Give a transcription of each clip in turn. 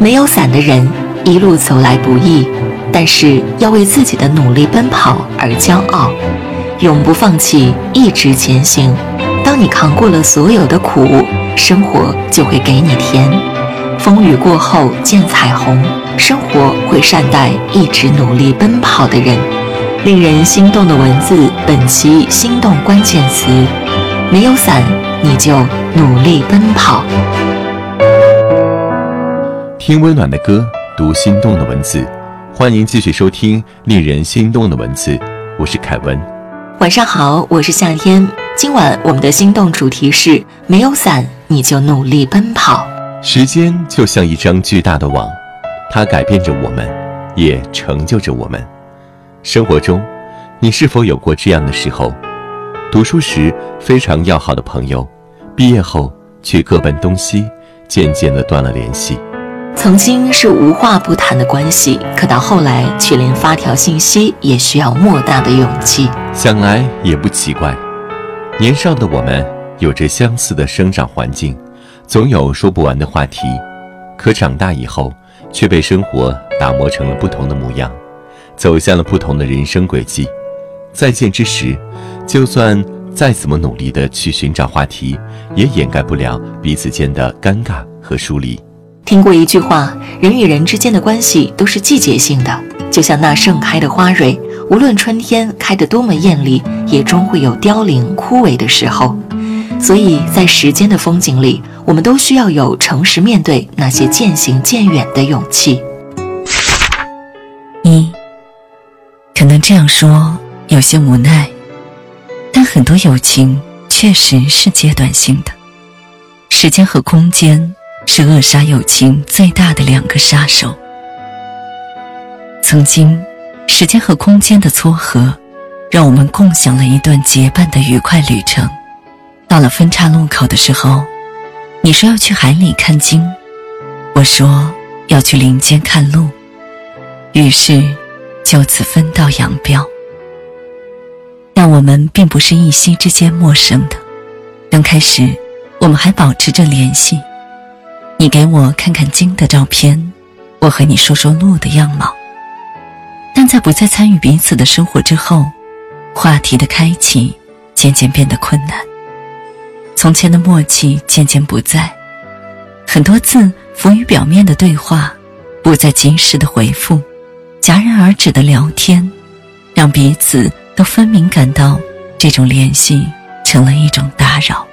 没有伞的人一路走来不易，但是要为自己的努力奔跑而骄傲，永不放弃，一直前行。当你扛过了所有的苦，生活就会给你甜。风雨过后见彩虹，生活会善待一直努力奔跑的人。令人心动的文字，本期心动关键词：没有伞，你就努力奔跑。 听温暖的歌，读心动的文字，欢迎继续收听令人心动的文字，我是凯文。 晚上好，我是夏天。今晚我们的心动主题是：没有伞，你就努力奔跑。 时间就像一张巨大的网，它改变着我们，也成就着我们。生活中，你是否有过这样的时候？读书时非常要好的朋友，毕业后却各奔东西，渐渐地断了联系。 曾经是无话不谈的关系，可到后来却连发条信息也需要莫大的勇气。 想来也不奇怪，年少的我们有着相似的生长环境，总有说不完的话题，可长大以后却被生活打磨成了不同的模样，走向了不同的人生轨迹。再见之时，就算再怎么努力地去寻找话题，也掩盖不了彼此间的尴尬和疏离。 听过一句话，人与人之间的关系都是季节性的，就像那盛开的花蕊，无论春天开得多么艳丽，也终会有凋零枯萎的时候。所以在时间的风景里，我们都需要有诚实面对那些渐行渐远的勇气。 可能这样说有些无奈，但很多友情确实是阶段性的。时间和空间是扼杀友情最大的两个杀手。曾经，时间和空间的撮合，让我们共享了一段结伴的愉快旅程。到了分岔路口的时候，你说要去海里看鲸，我说要去林间看鹿，于是就此分道扬镳。但我们并不是一夕之间陌生的，刚开始我们还保持着联系，你给我看看鲸的照片，我和你说说鹿的样貌。但在不再参与彼此的生活之后，话题的开启渐渐变得困难，从前的默契渐渐不在，很多次浮于表面的对话不再及时的回复，戛然而止的聊天，让彼此都分明感到这种联系成了一种打扰。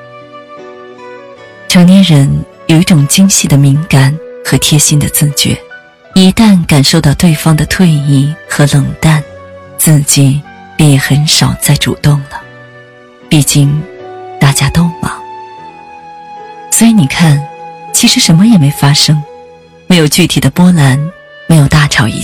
成年人有一种精细的敏感和贴心的自觉，一旦感受到对方的退意和冷淡，自己便也很少再主动了。毕竟大家都忙，所以你看，其实什么也没发生，没有具体的波澜，没有大吵一